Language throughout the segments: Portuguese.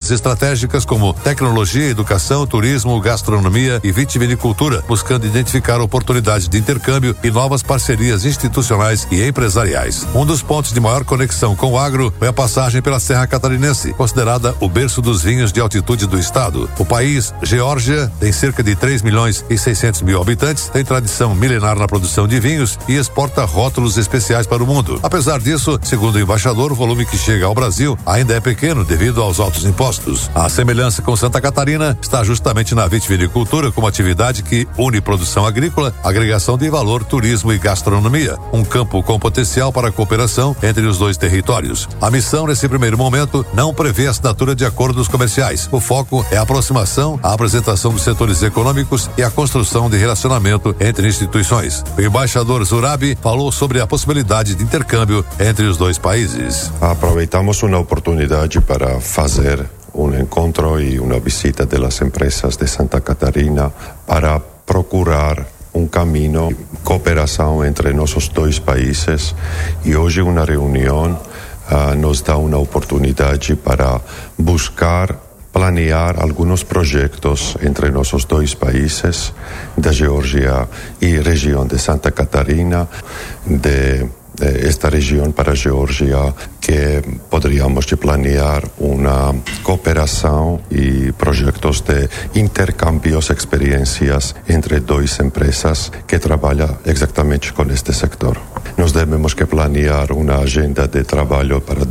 prioridades estratégicas como tecnologia, educação, turismo, gastronomia e vitivinicultura, buscando identificar oportunidades de intercâmbio e novas parcerias institucionais e empresariais. Um dos pontos de maior conexão com o agro foi a passagem pela Serra Catarinense, considerada o berço dos vinhos de altitude do estado. O país, Geórgia, tem cerca de 3.600.000 habitantes, tem tradição milenar na produção de vinhos e exporta rótulos especiais para o mundo. Apesar disso, segundo o embaixador, o volume que chega ao Brasil ainda é pequeno devido aos altos impostos. A semelhança com Santa Catarina está justamente na vitivinicultura, como atividade que une produção agrícola, agregação de valor, turismo e gastronomia, um campo com potencial para a cooperação entre os dois territórios. A missão, nesse primeiro momento, não prevê a assinatura de acordos comerciais. O foco é a aproximação, a apresentação dos setores econômicos e a construção de relacionamento entre instituições. O embaixador Zurabi falou sobre a possibilidade de intercâmbio entre os dois países. Aproveitamos uma oportunidade para fazer um encontro e uma visita das empresas de Santa Catarina para procurar um caminho de cooperação entre nossos dois países, e hoje uma reunião nos dá uma oportunidade para buscar planear alguns projetos entre nossos dois países, da Geórgia e região de Santa Catarina, de esta região para a Geórgia, que poderíamos planear uma cooperação e projetos de intercâmbios, experiências entre duas empresas que trabalham exatamente com este sector. Nós devemos que planear uma agenda de trabalho para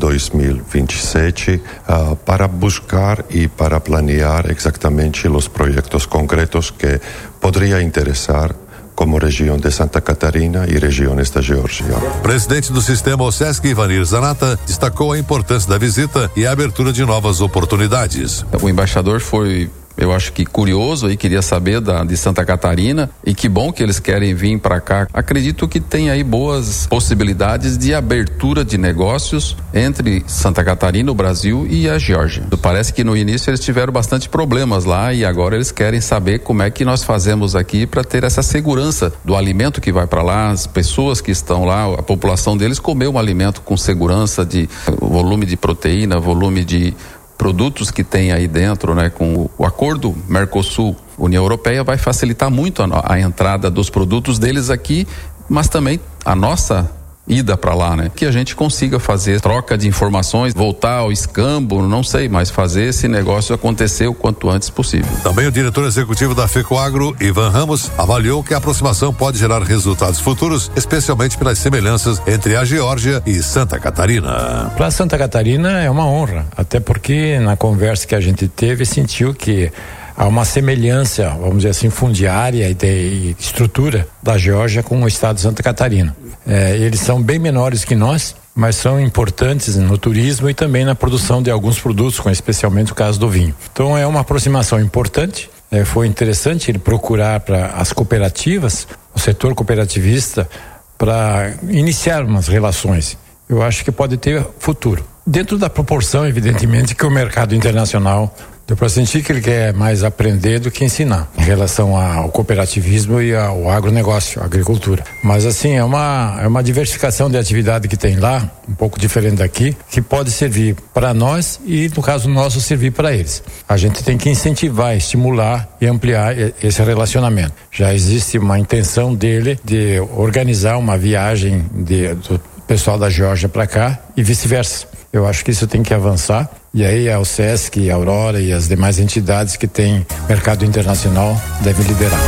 2027 para buscar e para planear exatamente os projetos concretos que poderiam interessar como região de Santa Catarina e regiões da Geórgia. O presidente do sistema OSESC, Ivanir Zanata, destacou a importância da visita e a abertura de novas oportunidades. O embaixador foi, eu acho que curioso e queria saber de Santa Catarina, e que bom que eles querem vir para cá. Acredito que tem aí boas possibilidades de abertura de negócios entre Santa Catarina, o Brasil e a Geórgia. Parece que no início eles tiveram bastante problemas lá e agora eles querem saber como é que nós fazemos aqui para ter essa segurança do alimento que vai para lá, as pessoas que estão lá, a população deles comer um alimento com segurança de volume de proteína, volume de produtos que tem aí dentro, né? Com o acordo Mercosul-União Europeia vai facilitar muito a entrada dos produtos deles aqui, mas também a nossa ida para lá, né? Que a gente consiga fazer troca de informações, voltar ao escambo, não sei, mas fazer esse negócio acontecer o quanto antes possível. Também o diretor executivo da FECOAGRO, Ivan Ramos, avaliou que a aproximação pode gerar resultados futuros, especialmente pelas semelhanças entre a Geórgia e Santa Catarina. Para Santa Catarina é uma honra, até porque na conversa que a gente teve sentiu que há uma semelhança, vamos dizer assim, fundiária e de estrutura da Geórgia com o estado de Santa Catarina. Eles são bem menores que nós, mas são importantes no turismo e também na produção de alguns produtos, como especialmente o caso do vinho. Então é uma aproximação importante. Foi interessante ele procurar para as cooperativas, o setor cooperativista, para iniciar umas relações. Eu acho que pode ter futuro. Dentro da proporção, evidentemente, que o mercado internacional deu para sentir que ele quer mais aprender do que ensinar em relação ao cooperativismo e ao agronegócio, à agricultura. Mas assim, é uma diversificação de atividade que tem lá, um pouco diferente daqui, que pode servir para nós e, no caso nosso, servir para eles. A gente tem que incentivar, estimular e ampliar esse relacionamento. Já existe uma intenção dele de organizar uma viagem do pessoal da Geórgia para cá e vice-versa. Eu acho que isso tem que avançar, e aí a OSESC, a Aurora e as demais entidades que têm mercado internacional devem liderar.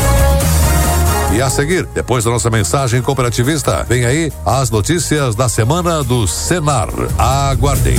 E a seguir, depois da nossa mensagem cooperativista, vem aí as notícias da semana do Senar. Aguardem.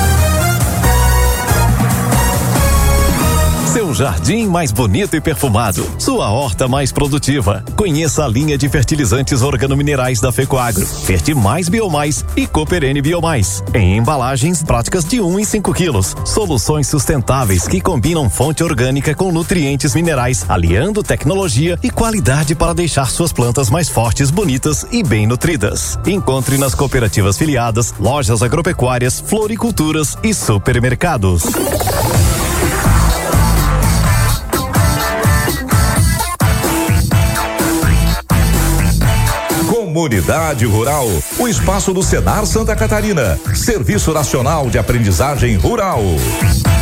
Seu jardim mais bonito e perfumado, sua horta mais produtiva. Conheça a linha de fertilizantes organominerais da FECOAGRO, Fertimais Biomais e Cooperene Biomais, em embalagens práticas de 1 e 5 quilos. Soluções sustentáveis que combinam fonte orgânica com nutrientes minerais, aliando tecnologia e qualidade para deixar suas plantas mais fortes, bonitas e bem nutridas. Encontre nas cooperativas filiadas, lojas agropecuárias, floriculturas e supermercados. Comunidade Rural, o espaço do Senar Santa Catarina, Serviço Nacional de Aprendizagem Rural.